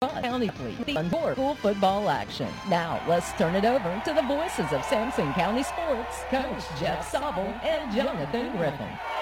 County Fleet on more school football action. Now, let's turn it over to the voices of Sampson County Sports, Coach Jeff Sobel and Jonathan Griffin.